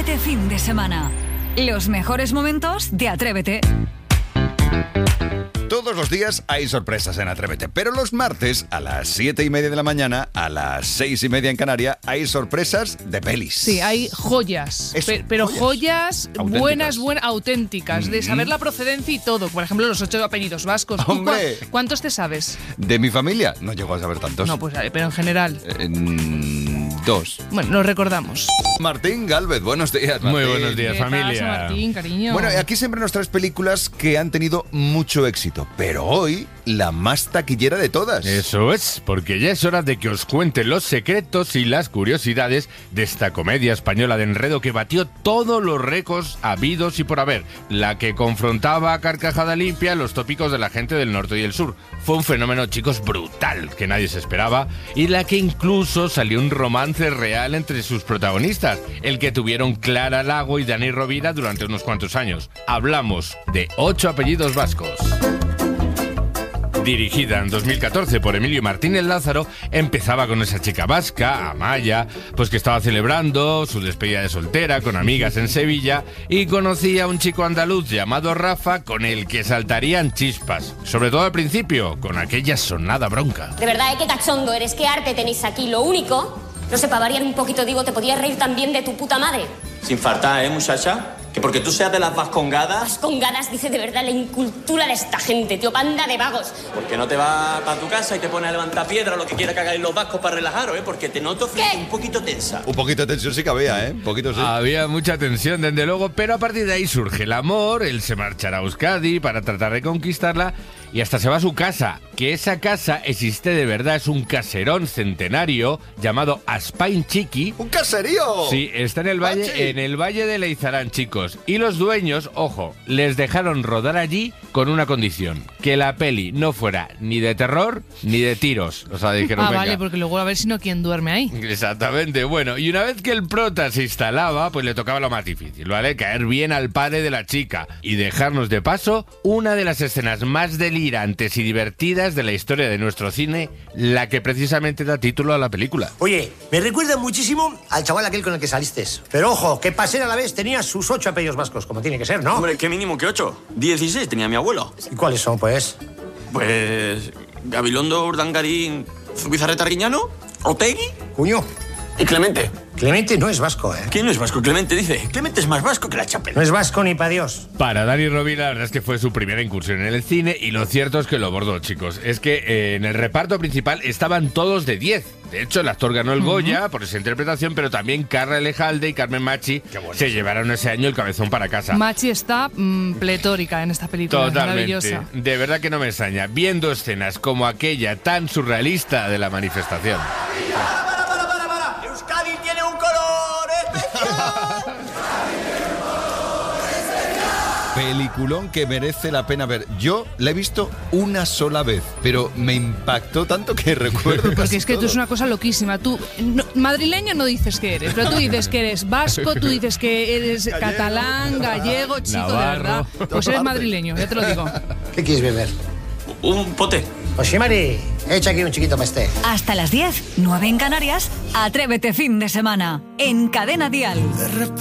Atrévete fin de semana. Los mejores momentos de Atrévete. Todos los días hay sorpresas en Atrévete, pero los martes a las 7:30 de la mañana, a las 6:30 en Canarias, hay sorpresas de pelis. Sí, hay joyas, Eso, pero joyas auténticas. buenas, auténticas, de saber la procedencia y todo. Por ejemplo, los 8 apellidos vascos. ¿Tú ¡Hombre! ¿Cuántos te sabes? De mi familia, no llego a saber tantos. No, pues pero en general. 2. Bueno, los recordamos. Martín Gálvez, buenos días, Martín. Muy buenos días, ¿Qué familia. pasa, Martín, cariño? Bueno, aquí siempre nos traes películas que han tenido mucho éxito, pero hoy la más taquillera de todas. Eso es, porque ya es hora de que os cuente los secretos y las curiosidades de esta comedia española de enredo que batió todos los récords habidos y por haber, la que confrontaba a carcajada limpia los tópicos de la gente del norte y el sur. Fue un fenómeno, chicos, brutal, que nadie se esperaba, y la que incluso salió un romance real entre sus protagonistas, el que tuvieron Clara Lago y Dani Rovira durante unos cuantos años. Hablamos de 8 apellidos vascos. Dirigida en 2014 por Emilio Martínez Lázaro, empezaba con esa chica vasca, Amaya, pues que estaba celebrando su despedida de soltera con amigas en Sevilla y conocía a un chico andaluz llamado Rafa con el que saltarían chispas, sobre todo al principio, con aquella sonada bronca. De verdad, qué cachondo eres, qué arte tenéis aquí. Lo único, no sé, para variar un poquito, digo, te podías reír también de tu puta madre. Sin faltar, muchacha? Que porque tú seas de las vascongadas... Vascongadas, dice de verdad la incultura de esta gente, tío, panda de vagos. ¿Por qué no te vas para tu casa y te pones a levantar piedra o lo que quiera que hagáis los vascos para relajaros, Porque te noto ¿Qué? un poquito tensa. Un poquito de tensión sí que había, Un poquito sí. Había mucha tensión, desde luego, pero a partir de ahí surge el amor, él se marchará a Euskadi para tratar de conquistarla y hasta se va a su casa, que esa casa existe de verdad, es un caserón centenario llamado Aspain Txiki. ¡Un caserío! Sí, está en el valle de Leizarán, chicos. Y los dueños, ojo, les dejaron rodar allí con una condición: que la peli no fuera ni de terror ni de tiros. O sea, dijeron, venga. Vale, porque luego a ver si no quién duerme ahí. Exactamente, bueno, y una vez que el prota se instalaba, pues le tocaba lo más difícil, ¿vale? Caer bien al padre de la chica y dejarnos de paso una de las escenas más delirantes y divertidas de la historia de nuestro cine, la que precisamente da título a la película. Oye, me recuerda muchísimo al chaval aquel con el que saliste. Pero ojo, que para ser a la vez tenía sus 8 apellidos vascos, como tiene que ser, ¿no? Hombre, ¿qué mínimo que 8? 16 tenía mi abuelo. ¿Y cuáles son, pues? Pues... Gabilondo, Urdangarín, Zubizarreta Riñano, Otegui Cuño, y Clemente. Clemente no es vasco, ¿eh? ¿Quién no es vasco? Clemente dice. Clemente es más vasco que la chapela. No es vasco ni pa' Dios. Para Dani Rovira, la verdad es que fue su primera incursión en el cine y lo cierto es que lo bordó, chicos. Es que en el reparto principal estaban todos de 10. De hecho, el actor ganó el Goya por esa interpretación, pero también Carla Elejalde y Carmen Machi se llevaron ese año el cabezón para casa. Machi está pletórica en esta película. Totalmente. Maravillosa. De verdad que no me extraña. Viendo escenas como aquella tan surrealista de la manifestación. ¡Para! Euskadi tiene un color especial. Peliculón que merece la pena ver. Yo la he visto una sola vez, pero me impactó tanto que recuerdo Porque es que tú es una cosa loquísima. Tú, madrileño no dices que eres, pero tú dices que eres vasco, tú dices que eres catalán, gallego, chico, Navarro. de verdad. Pues eres madrileño, ya te lo digo. ¿Qué quieres beber? Un pote. Pues sí, Mari, echa aquí un chiquito para este. Hasta las 10, 9 en Canarias, Atrévete fin de semana. En Cadena Dial.